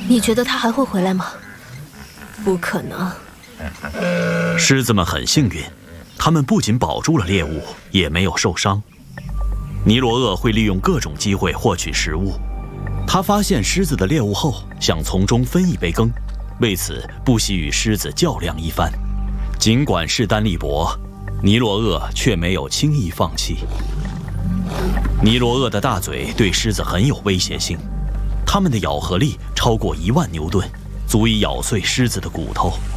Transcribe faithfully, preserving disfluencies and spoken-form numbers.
你觉得他还会回来吗？不可能。 狮子们很幸运，他们不仅保住了猎物，也没有受伤。尼罗鳄会利用各种机会获取食物。他发现狮子的猎物后，想从中分一杯羹，为此不惜与狮子较量一番。尽管势单力薄，尼罗鳄却没有轻易放弃。尼罗鳄的大嘴对狮子很有威胁性，它们的咬合力超过一万牛顿，足以咬碎狮子的骨头。